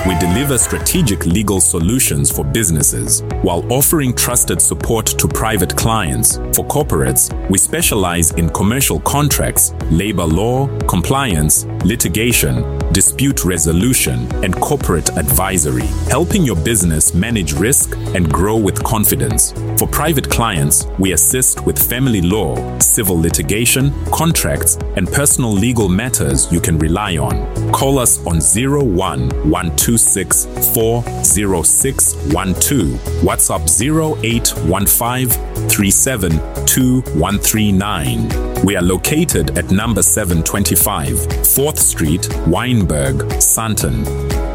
We deliver strategic legal solutions for businesses while offering trusted support to private clients. For corporates, we specialize in commercial contracts, labor law, compliance, litigation, dispute resolution, and corporate advisory, helping your business manage risk and grow with confidence. For private clients, we assist with family law, civil litigation, contracts, and personal legal matters you can rely on. Call us on 01-126 40612, WhatsApp 0815 37 2139. We are located at number 725, 4th Street, Wynberg, Sandton.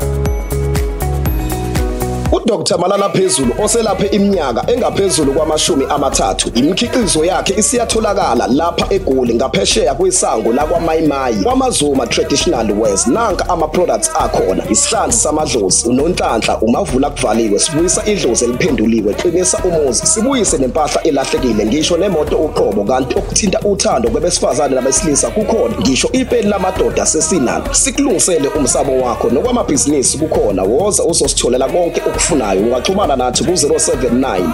Dr. Malala Phezulu oselaphe iminyaka engaphezulu kwama-30 imikhiqizo yakhe isiyatholakala lapha eGoli ngaphesheya kwesango la kwaMayimayi kwaMazuma Traditional Wears. Nanka ama-products akhona: isihlanzi samadlozi, unonhlanhla, umavula kuvaliwe, sibuyisa idlozi eliphenduliwe, qinisa umuzi, sibuyise nempahla elahlekile, ngisho nemoto uqobo. Kanti okuthinta uthando kwabesifazane nabesilisa kukhona, ngisho ipeni lamadoda sesinalo. Sikulungisele umsamo wakho nokwamabhizinisi kukhona. Woza uzositholela konke ukufuna. Ungaxhumana nathi ku-079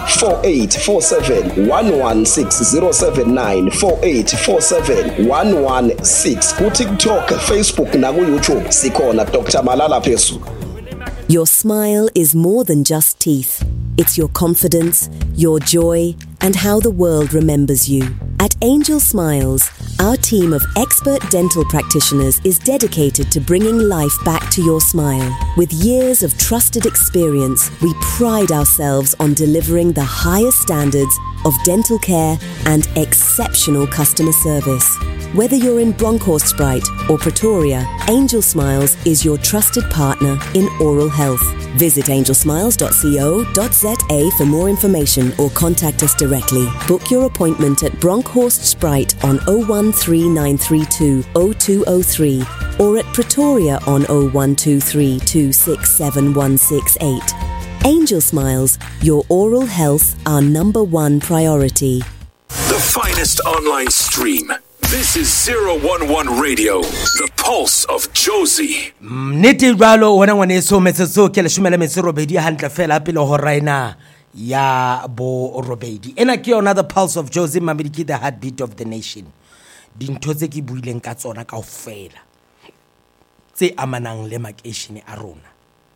4847 116 079 4847 116 ku-TikTok, Facebook naku-YouTube sikhona Dr. Malala Phezulu. Your smile is more than just teeth. It's your confidence, your joy, and how the world remembers you. At Angel Smiles, our team of expert dental practitioners is dedicated to bringing life back to your smile. With years of trusted experience, we pride ourselves on delivering the highest standards of dental care and exceptional customer service. Whether you're in Bronkhorstspruit or Pretoria, Angel Smiles is your trusted partner in oral health. Visit angelsmiles.co.za for more information or contact us directly. Book your appointment at Bronkhorstspruit on 013932 0203 or at Pretoria on 0123 267168. Angel Smiles, your oral health, our #1 priority. The finest online stream. This is 011 Radio, the pulse of Jozi. Niti ralo wana ngwaneso metsetso ke leshumela metse robedi hantle fela pele ho raina ya bo robedi. Ena ke yona the pulse of Jozi, Mamediki, the heartbeat of the nation. Dintho tse ke buileng ka tsona kaofela tse amanang le makeishene a rona.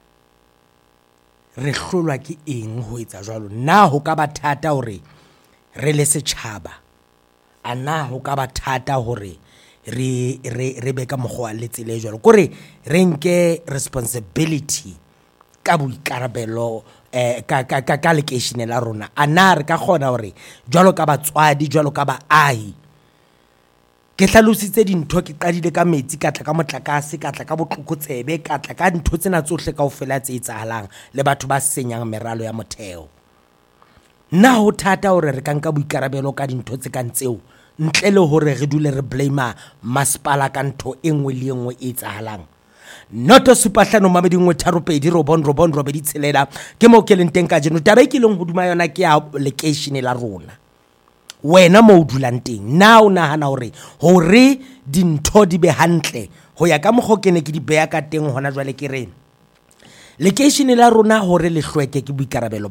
Re hlolwa ke eng ho etsa jwalo? Na ho ka ba thata hore re le setjhaba, ana ho ka ba thata hore re be ka mogwa le tsile jwalo kore re nke responsibility ka boikarabelo ka lekeishene la rona. Ana re ka khona hore jwalo ka batswadi, jwalo ka baahi, ke hlalositse dintho, ke qadile ka metsi, ka tla ka motlakase, ka tla ka botlokotsebe, ka tla ka ntho tsena tsohle kaofela tse etsahalang le batho ba senyang meralo ya motheo. Na ho thata hore re ka nka boikarabelo ka dintho tse ka ntseo ntle le hore re dule re blame masepala ka ntho engwe le engwe e etsahalang? Noto supahlano Mamedi 132 robedi tshelela ke mo ke leng teng ka jeno. Taba e ke leng hoduma yona ke ya lekeishene la rona. Wena mo dulang teng, na o nahana hore dintho di be hantle ho ya ka mogho ke ne ke di beya ka teng hona jwale ke rena lekeishene la rona hore le hlweke ke boikarabelo